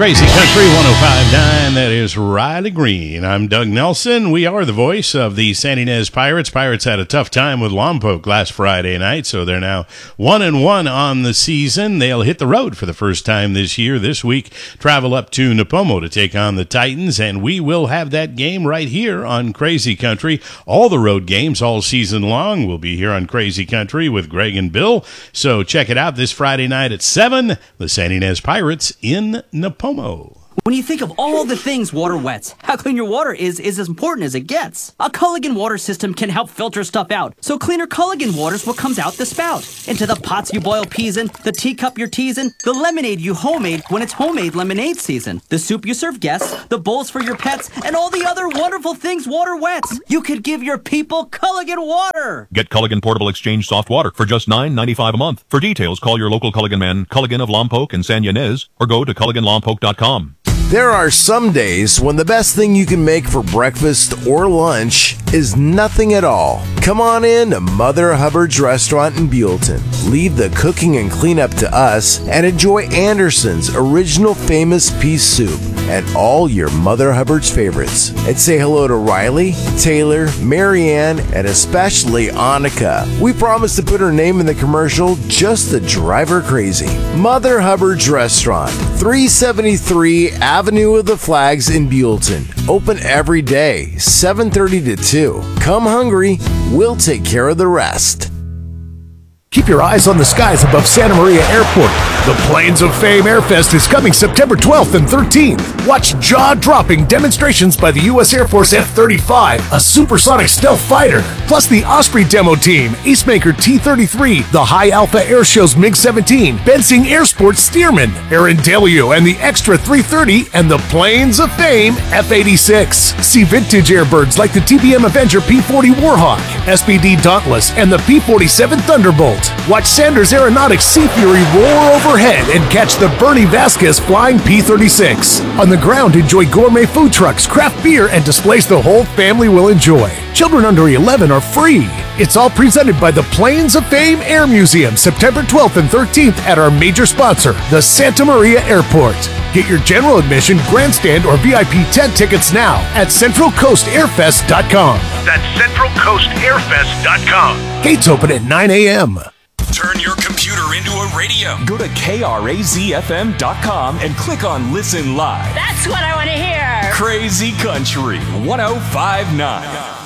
Crazy Country 105.9, that is Riley Green. I'm Doug Nelson. We are the voice of the San Ynez Pirates. Pirates had a tough time with Lompoc last Friday night, so they're now 1-1 on the season. They'll hit the road for the first time this year. This week, travel up to Nipomo to take on the Titans, and we will have that game right here on Crazy Country. All the road games all season long will be here on Crazy Country with Greg and Bill. So check it out this Friday night at 7, the San Ynez Pirates in Nipomo. When you think of all the things water wets, how clean your water is as important as it gets. A Culligan water system can help filter stuff out, so cleaner Culligan water's what comes out the spout. Into the pots you boil peas in, the teacup you're teasing, the lemonade you homemade when it's homemade lemonade season, the soup you serve guests, the bowls for your pets, and all the other wonderful things water wets. You could give your people Culligan water! Get Culligan Portable Exchange Soft Water for just $9.95 a month. For details, call your local Culligan man, Culligan of Lompoc and San Ynez, or go to CulliganLompoc.com. There are some days when the best thing you can make for breakfast or lunch is nothing at all. Come on in to Mother Hubbard's Restaurant in Buellton. Leave the cooking and cleanup to us and enjoy Anderson's original famous pea soup and all your Mother Hubbard's favorites. And say hello to Riley, Taylor, Marianne, and especially Annika. We promise to put her name in the commercial just to drive her crazy. Mother Hubbard's Restaurant, 373 Avenue of the Flags in Buellton. Open every day, 7:30 to 2. Come hungry, we'll take care of the rest. Keep your eyes on the skies above Santa Maria Airport. The Plains of Fame Airfest is coming September 12th and 13th. Watch jaw-dropping demonstrations by the U.S. Air Force F-35, a supersonic stealth fighter, plus the Osprey demo team, Acemaker T-33, the High Alpha Air Show's MiG-17, Bensing Air Sports Stearman, Aaron Delio and the Extra 330, and the Plains of Fame F-86. See vintage airbirds like the TBM Avenger P-40 Warhawk, SPD Dauntless, and the P-47 Thunderbolt. Watch Sanders Aeronautics Sea Fury roar overhead and catch the Bernie Vasquez flying P-36. On the ground, enjoy gourmet food trucks, craft beer, and displays the whole family will enjoy. Children under 11 are free. It's all presented by the Plains of Fame Air Museum, September 12th and 13th at our major sponsor, the Santa Maria Airport. Get your general admission, grandstand, or VIP tent tickets now at CentralCoastAirFest.com. That's CentralCoastAirFest.com. Gates open at 9 a.m. Turn your computer into a radio. Go to KRAZFM.com and click on Listen Live. That's what I want to hear. Crazy Country 105.9.